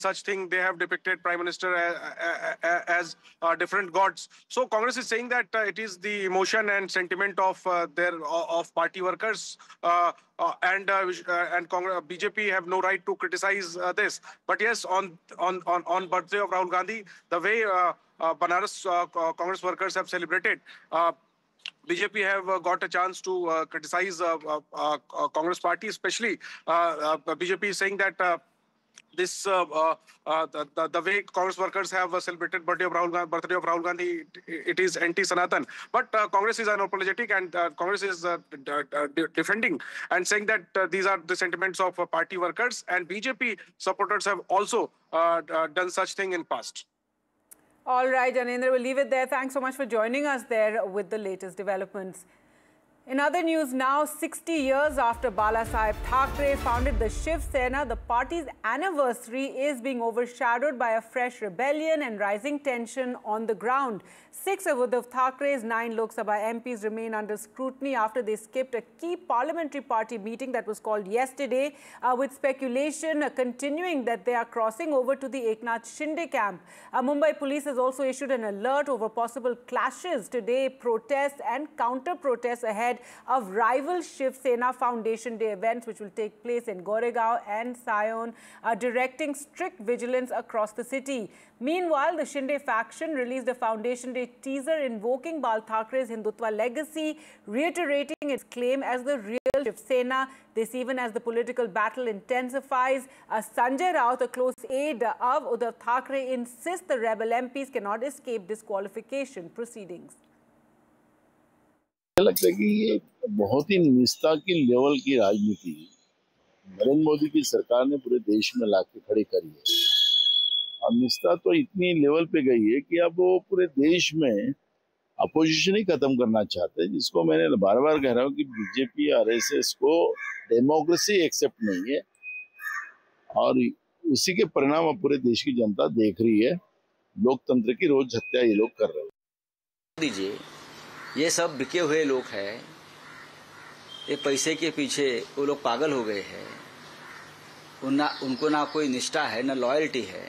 such thing. They have depicted Prime Minister as different gods. So Congress is saying that it is the emotion and sentiment of of party workers, and BJP have no right to criticize this. But yes, on birthday of Rahul Gandhi, the way Banaras Congress workers have celebrated. BJP have got a chance to criticize Congress party, especially BJP is saying that the way Congress workers have celebrated birthday of Rahul Gandhi, it is anti-Sanatan. But Congress is unapologetic, and Congress is defending and saying that these are the sentiments of party workers, and BJP supporters have also done such thing in past. All right, Janendra, we'll leave it there. Thanks so much for joining us there with the latest developments. In other news now, 60 years after Balasaheb Thackeray founded the Shiv Sena, the party's anniversary is being overshadowed by a fresh rebellion and rising tension on the ground. 6 of Uddhav Thackeray's 9 Lok Sabha MPs remain under scrutiny after they skipped a key parliamentary party meeting that was called yesterday, with speculation continuing that they are crossing over to the Eknath Shinde camp. Mumbai police has also issued an alert over possible clashes today, protests and counter-protests ahead of rival Shiv Sena Foundation Day events, which will take place in Goregaon and Sion, directing strict vigilance across the city. Meanwhile, the Shinde faction released a Foundation Day teaser invoking Bal Thackre's Hindutva legacy, reiterating its claim as the real Shiv Sena. This even as the political battle intensifies. Sanjay Raut, a close aide of Uddhav Thackeray, insists the rebel MPs cannot escape disqualification proceedings. लगता है कि ये बहुत ही निस्ता की level की राजनीति नरेंद्र मोदी की सरकार ने पूरे देश में लाके खड़ी करी है, और निस्ता तो इतनी लेवल पे गई है कि अब वो पूरे देश में अपोजिशन ही खत्म करना चाहते हैं, जिसको मैंने बार बार कह रहा हूँ कि बीजेपी आरएसएस को डेमोक्रेसी एक्सेप्ट नहीं है, और उसी के परिणाम अब पूरे देश की जनता देख रही है। लोकतंत्र की रोज हत्या ये लोग कर रहे हैं। ये सब बिके हुए लोग हैं, ये पैसे के पीछे वो लोग पागल हो गए हैं, उनको ना कोई निष्ठा है, ना लॉयल्टी है,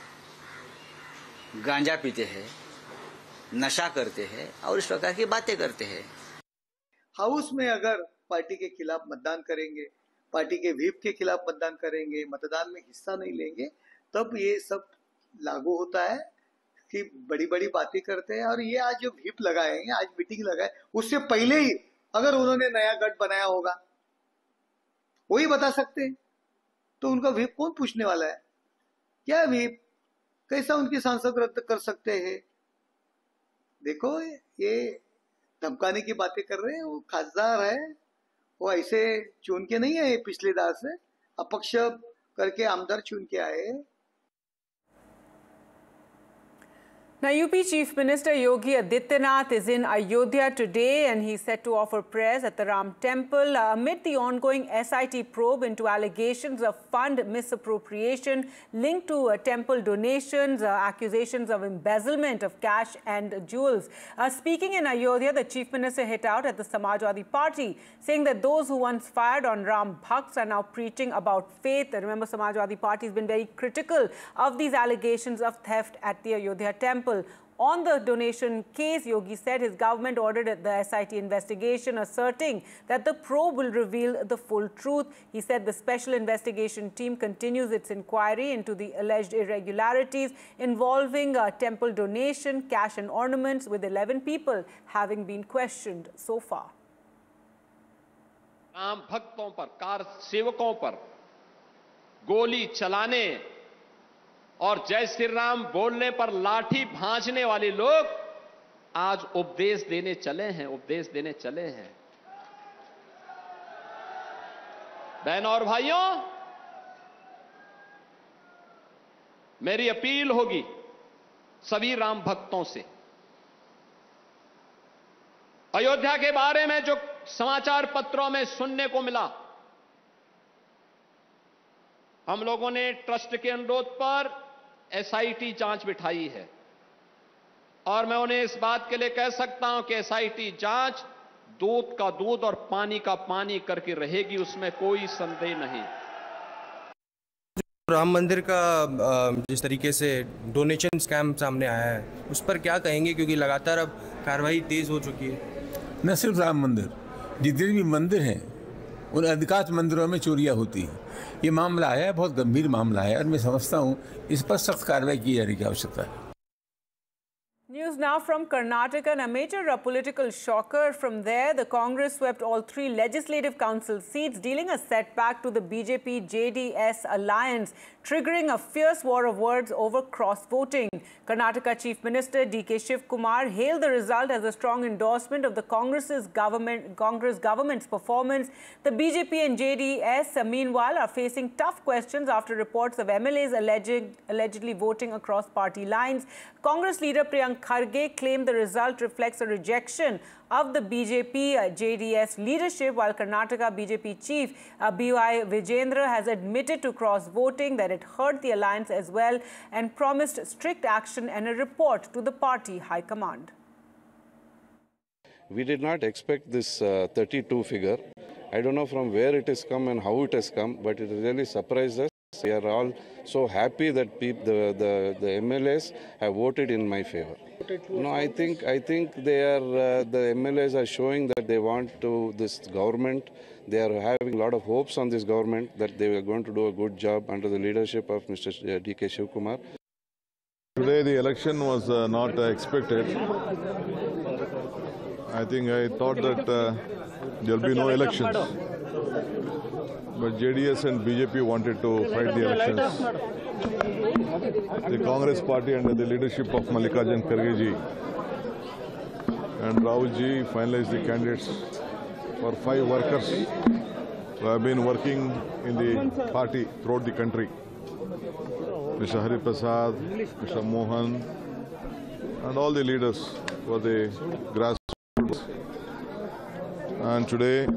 गांजा पीते हैं, नशा करते हैं और इस प्रकार की बातें करते हैं। हाउस में अगर पार्टी के खिलाफ मतदान करेंगे, पार्टी के व्हीप के खिलाफ मतदान करेंगे, मतदान में हिस्सा नहीं लेंगे, तब ये सब लागू होता है कि बड़ी बड़ी बातें करते हैं। और ये आज जो व्हीप लगाएंगे, आज मीटिंग लगाए, उससे पहले ही अगर उन्होंने नया गठ बनाया होगा, वही बता सकते हैं, तो उनका व्हीप कौन पूछने वाला है? क्या व्हीप, कैसा उनके सांसद रद्द कर सकते हैं? देखो, ये धमकाने की बातें कर रहे हैं। वो खासदार है, वो ऐसे चुन के नहीं आए, पिछले दार से अपक्ष करके आमदार चुन के आए। Now, UP Chief Minister Yogi Adityanath is in Ayodhya today, and he's set to offer prayers at the Ram Temple amid the ongoing SIT probe into allegations of fund misappropriation linked to temple donations, accusations of embezzlement of cash and jewels. Speaking in Ayodhya, the Chief Minister hit out at the Samajwadi Party, saying that those who once fired on Ram Bhakts are now preaching about faith. Remember, Samajwadi Party has been very critical of these allegations of theft at the Ayodhya Temple. On the donation case, Yogi said his government ordered the SIT investigation, asserting that the probe will reveal the full truth. He said the special investigation team continues its inquiry into the alleged irregularities involving temple donation, cash and ornaments, with 11 people having been questioned so far. Ram भक्तों पर, car सेवकों पर गोली चलाने और जय श्री राम बोलने पर लाठी भांजने वाले लोग आज उपदेश देने चले हैं, उपदेश देने चले हैं। बहनों और भाइयों, मेरी अपील होगी सभी राम भक्तों से, अयोध्या के बारे में जो समाचार पत्रों में सुनने को मिला, हम लोगों ने ट्रस्ट के अनुरोध पर एसआईटी जांच बिठाई है, और मैं उन्हें इस बात के लिए कह सकता हूं कि एसआईटी जांच दूध का दूध और पानी का पानी करके रहेगी, उसमें कोई संदेह नहीं। राम मंदिर का जिस तरीके से डोनेशन स्कैम सामने आया है उस पर क्या कहेंगे, क्योंकि लगातार अब कार्रवाई तेज हो चुकी है? न सिर्फ राम मंदिर, जितने भी मंदिर हैं उन अधिकांश मंदिरों में चोरियां होती हैं। ये मामला आया है, बहुत गंभीर मामला है और मैं समझता हूँ इस पर सख्त कार्रवाई की जाने की आवश्यकता है। News now from Karnataka, and a major political shocker from there. The Congress swept all 3 legislative council seats, dealing a setback to the BJP-JDS alliance, triggering a fierce war of words over cross-voting. Karnataka Chief Minister D.K. Shiv Kumar hailed the result as a strong endorsement of the Congress government's performance. The BJP and JDS, meanwhile, are facing tough questions after reports of MLAs allegedly voting across party lines. Congress leader Priyank Kharge claimed the result reflects a rejection of the BJP-JDS leadership, while Karnataka BJP chief B.Y. Vijendra has admitted to cross-voting, that it hurt the alliance as well, and promised strict action and a report to the party high command. We did not expect this 32 figure. I don't know from where it has come and how it has come, but it really surprised us. We are all so happy that the MLAs have voted in my favor. No, I think they are the MLAs are showing that they want to this government. They are having a lot of hopes on this government that they are going to do a good job under the leadership of Mr. D.K. Shiv Kumar. Today the election was not expected. I thought that there will be no elections. But JDS and BJP wanted to fight the elections. The Congress party under the leadership of Mallikarjun Kharge ji and Rahul ji finalized the candidates for 5 workers who have been working in the party throughout the country. Mr. Hari Prasad, Mr. Mohan, and all the leaders for the grassroots. And today,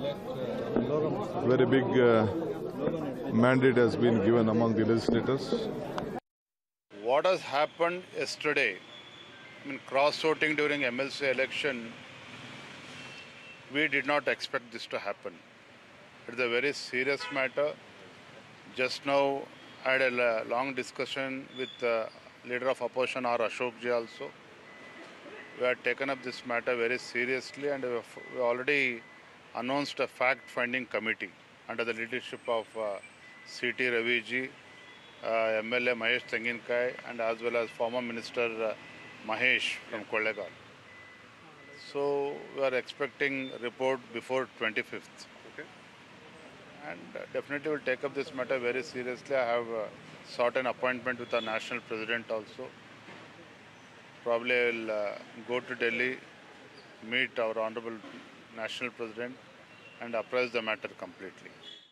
very big mandate has been given among the legislators. What has happened yesterday, cross-voting during MLC election, we did not expect this to happen. It's a very serious matter. Just now, I had a long discussion with the leader of opposition, R. Ashok ji also. We have taken up this matter very seriously, and we already announced a fact-finding committee under the leadership of C.T. Ravi ji, MLA Mahesh Tenginkai, and as well as former Minister Mahesh from Kollegal. So we are expecting a report before 25th. Okay. And definitely will take up this matter very seriously. I have sought an appointment with our national president also. Probably I will go to Delhi, meet our honorable national president and apprise the matter completely.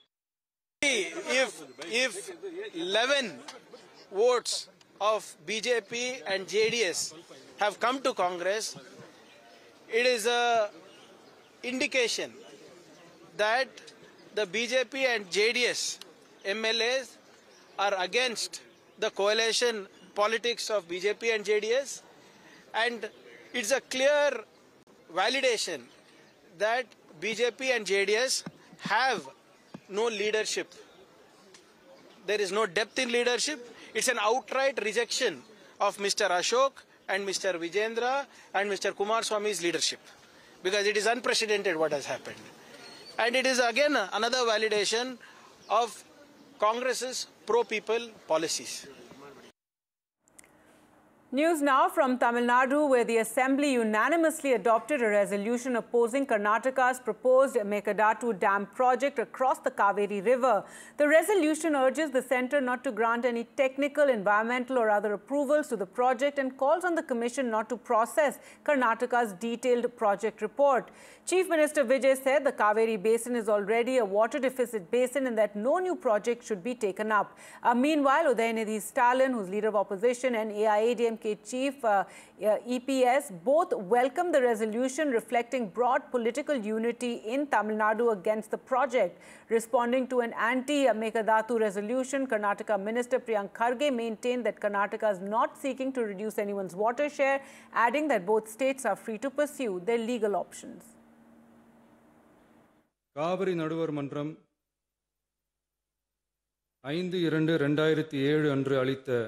If 11 votes of BJP and JDS have come to Congress, it is an indication that the BJP and JDS MLAs are against the coalition politics of BJP and JDS, and it's a clear validation that BJP and JDS have no leadership. There is no depth in leadership. It's an outright rejection of Mr. Ashok and Mr. Vijendra and Mr. Kumaraswamy's leadership, because it is unprecedented what has happened. And it is again another validation of Congress's pro-people policies. News now from Tamil Nadu, where the Assembly unanimously adopted a resolution opposing Karnataka's proposed Mekadatu Dam project across the Kaveri River. The resolution urges the centre not to grant any technical, environmental or other approvals to the project and calls on the Commission not to process Karnataka's detailed project report. Chief Minister Vijay said the Kaveri Basin is already a water deficit basin and that no new project should be taken up. Meanwhile, Udayanidhi Stalin, who's leader of opposition, and AIADMK Chief EPS both welcomed the resolution, reflecting broad political unity in Tamil Nadu against the project. Responding to an anti-Mekadatu resolution, Karnataka Minister Priyank Kharge maintained that Karnataka is not seeking to reduce anyone's water share, adding that both states are free to pursue their legal options. Kaveri நடுவர் மன்றம் 5/2/2007 அன்று அளித்த